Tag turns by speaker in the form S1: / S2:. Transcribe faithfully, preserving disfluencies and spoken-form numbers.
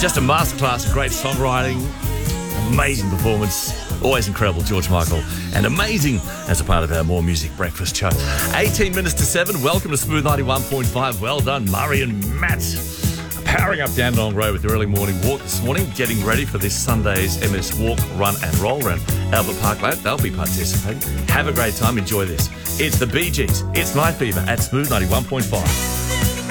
S1: Just a masterclass of great songwriting, amazing performance, always incredible, George Michael, and amazing as a part of our More Music Breakfast show. eighteen minutes to seven, welcome to Smooth ninety-one point five. Well done, Murray and Matt. Powering up Dandenong Road with the early morning walk this morning, getting ready for this Sunday's M S Walk, Run and Roll around Albert Park Lane. They'll be participating. Have a great time, enjoy this. It's the Bee Gees, it's Night Fever at Smooth ninety-one point five.